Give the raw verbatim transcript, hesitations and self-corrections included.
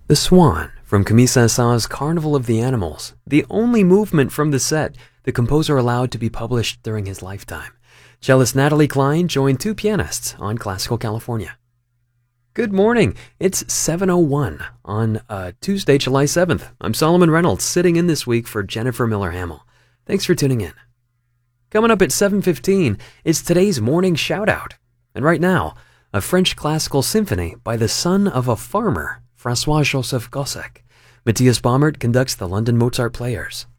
The Swan from Camille Saint-Saëns' Carnival of the Animals, the only movement from the set the composer allowed to be published during his lifetime. Cellist Natalie Klein joined two pianists on Classical California. Good morning. It's seven oh one on uh, Tuesday, July seventh. I'm Solomon Reynolds, sitting in this week for Jennifer Miller-Hamill. Thanks for tuning in. Coming up at seven fifteen, it's today's morning shout-out. And right now, a French classical symphony by the son of a farmer, François-Joseph Gossec. Matthias Baumert conducts the London Mozart Players.